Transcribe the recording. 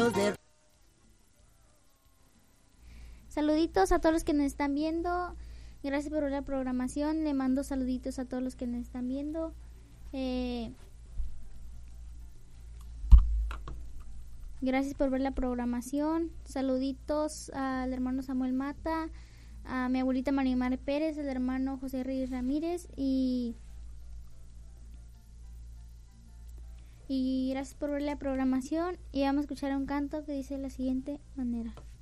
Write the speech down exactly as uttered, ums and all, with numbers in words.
los de... Saluditos a todos los que nos están viendo. Gracias por ver la programación. Le mando saluditos a todos los que nos están viendo. Eh, gracias por ver la programación. Saluditos al hermano Samuel Mata, a mi abuelita Marimar Pérez, al hermano José Reyes Ramírez y y gracias por ver la programación. Y vamos a escuchar un canto que dice de la siguiente manera.